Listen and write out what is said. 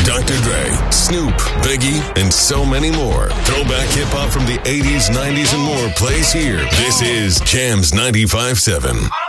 Dr. Dre, Snoop, Biggie, and so many more. Throwback hip-hop from the 80s, 90s, and more plays here. This is Jams 95.7.